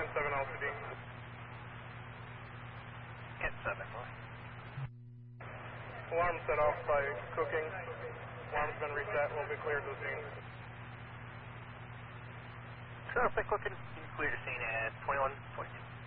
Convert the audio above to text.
7 LCD. Hit 7, boy. Alarm set off by cooking. Alarm's been reset. We'll be cleared to the scene. Set off by cooking. Clear to scene at 21:22.